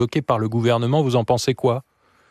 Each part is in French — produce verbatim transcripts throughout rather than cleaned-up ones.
bloqué par le gouvernement. Vous en pensez quoi ?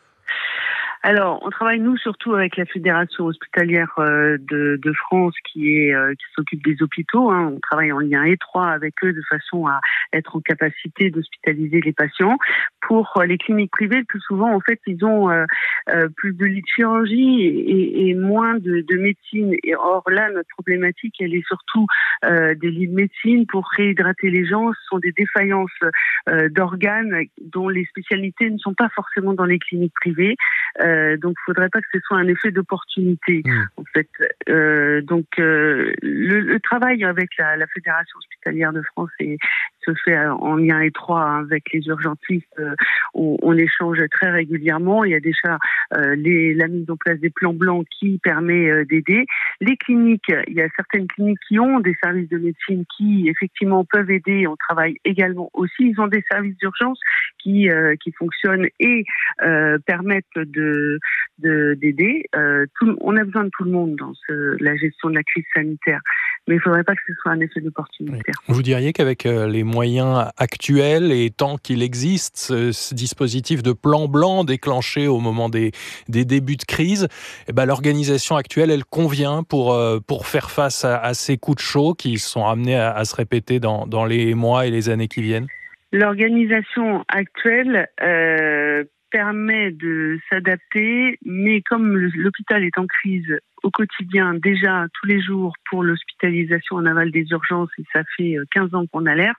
Alors, on travaille nous surtout avec la Fédération hospitalière euh, de, de France qui est euh, qui s'occupe des hôpitaux. Hein. On travaille en lien étroit avec eux de façon à être en capacité d'hospitaliser les patients. Pour euh, les cliniques privées, le plus souvent, en fait, ils ont euh, euh, plus de lits de chirurgie et, et moins de, de médecine. Et or là, notre problématique, elle est surtout euh, des lits de médecine pour réhydrater les gens. Ce sont des défaillances euh, d'organes dont les spécialités ne sont pas forcément dans les cliniques privées. Euh, donc, il faudrait pas que ce soit un effet d'opportunité. Mmh. En fait, euh, donc euh, le, le travail avec la, la Fédération hospitalière de France est, se fait en lien étroit avec les urgentistes. Euh, on, on échange très régulièrement. Il y a déjà euh, les, la mise en place des plans blancs qui permet euh, d'aider. Les cliniques, il y a certaines cliniques qui ont des services de médecine qui effectivement peuvent aider. On travaille également aussi. Ils ont des services d'urgence qui euh, qui fonctionnent et euh, permettent de, de d'aider. Euh, tout, on a besoin de tout le monde dans ce, la gestion de la crise sanitaire. Mais il ne faudrait pas que ce soit un effet d'opportunité. Oui. Vous diriez qu'avec les moyens actuels et tant qu'il existe ce, ce dispositif de plan blanc déclenché au moment des, des débuts de crise, eh ben, l'organisation actuelle, elle convient pour, pour faire face à, à ces coups de chaud qui sont amenés à, à se répéter dans, dans les mois et les années qui viennent ? L'organisation actuelle euh, permet de s'adapter, mais comme l'hôpital est en crise au quotidien, déjà tous les jours pour l'hospitalisation en aval des urgences, et ça fait quinze ans qu'on alerte,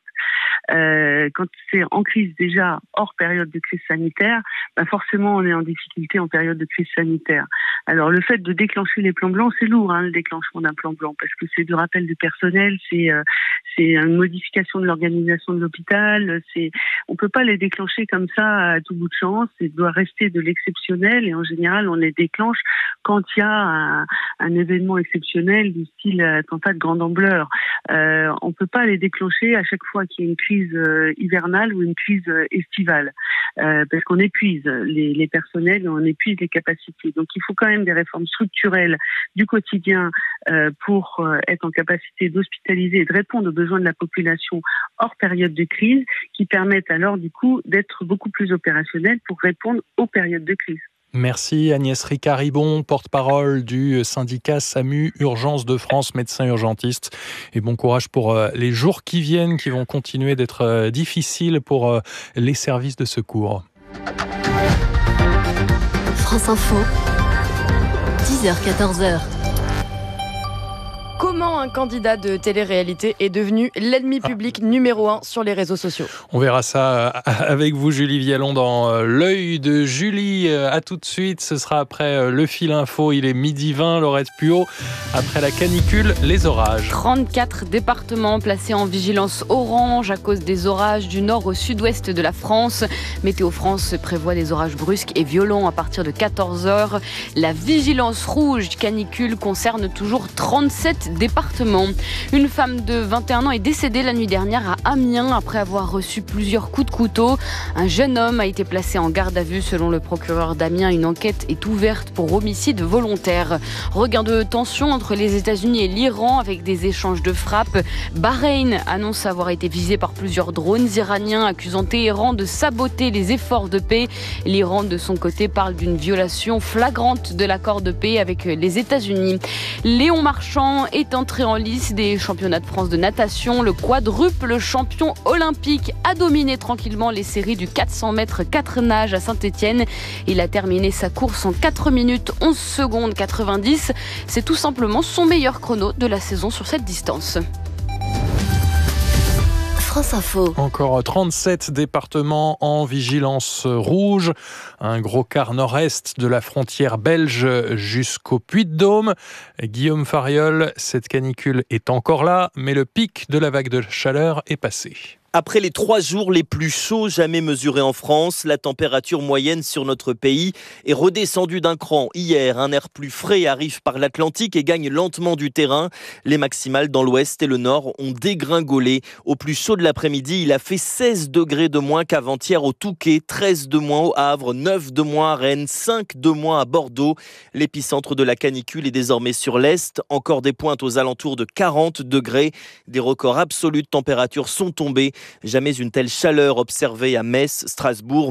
euh, quand c'est en crise déjà hors période de crise sanitaire, bah forcément on est en difficulté en période de crise sanitaire. Alors le fait de déclencher les plans blancs, c'est lourd, hein, le déclenchement d'un plan blanc, parce que c'est du rappel du personnel, c'est euh, c'est une modification de l'organisation de l'hôpital, c'est on peut pas les déclencher comme ça à tout bout de champ, ça doit rester de l'exceptionnel et en général on les déclenche quand il y a un, un événement exceptionnel du style attentat de grande ampleur. Euh, on peut pas les déclencher à chaque fois qu'il y a une crise euh, hivernale ou une crise euh, estivale, euh, parce qu'on épuise les, les personnels et on épuise les capacités. Donc il faut quand même des réformes structurelles du quotidien euh, pour euh, être en capacité d'hospitaliser et de répondre aux besoins de la population hors période de crise, qui permettent alors du coup d'être beaucoup plus opérationnels pour répondre aux périodes de crise. Merci Agnès Ricard-Ribon, porte-parole du syndicat SAMU Urgence de France, médecin urgentiste. Et bon courage pour les jours qui viennent, qui vont continuer d'être difficiles pour les services de secours. France Info, dix heures quatorze heures. Comment un candidat de télé-réalité est devenu l'ennemi public ah. numéro un sur les réseaux sociaux ? On verra ça avec vous, Julie Vialon, dans l'œil de Julie. À tout de suite, ce sera après le fil info. Il est midi vingt, Laurette Puot. Après la canicule, les orages. trente-quatre départements placés en vigilance orange à cause des orages du nord au sud-ouest de la France. Météo France prévoit des orages brusques et violents à partir de quatorze heures. La vigilance rouge canicule concerne toujours trente-sept département. Une femme de vingt et un ans est décédée la nuit dernière à Amiens après avoir reçu plusieurs coups de couteau. Un jeune homme a été placé en garde à vue selon le procureur d'Amiens. Une enquête est ouverte pour homicide volontaire. Regain de tension entre les États-Unis et l'Iran avec des échanges de frappes. Bahreïn annonce avoir été visé par plusieurs drones iraniens accusant Téhéran de saboter les efforts de paix. L'Iran de son côté parle d'une violation flagrante de l'accord de paix avec les États-Unis. Léon Marchand est entré en lice des championnats de France de natation. Le quadruple champion olympique a dominé tranquillement les séries du quatre cents mètres quatre nages à Saint-Étienne. Il a terminé sa course en quatre minutes onze secondes quatre-vingt-dix. C'est tout simplement son meilleur chrono de la saison sur cette distance. France Info. Encore trente-sept départements en vigilance rouge. Un gros quart nord-est de la frontière belge jusqu'au Puy-de-Dôme. Guillaume Fariol, cette canicule est encore là, mais le pic de la vague de chaleur est passé. Après les trois jours les plus chauds jamais mesurés en France, la température moyenne sur notre pays est redescendue d'un cran. Hier, un air plus frais arrive par l'Atlantique et gagne lentement du terrain. Les maximales dans l'ouest et le nord ont dégringolé. Au plus chaud de l'après-midi, il a fait seize degrés de moins qu'avant-hier au Touquet, treize de moins au Havre, neuf de moins à Rennes, cinq de moins à Bordeaux. L'épicentre de la canicule est désormais sur l'est. Encore des pointes aux alentours de quarante degrés. Des records absolus de température sont tombés. Jamais une telle chaleur observée à Metz, Strasbourg,